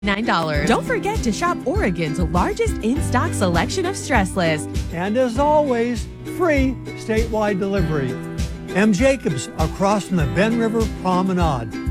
$9. Don't forget to shop Oregon's largest in-stock selection of Stressless. And as always, free statewide delivery. M. Jacobs across from the Ben River Promenade.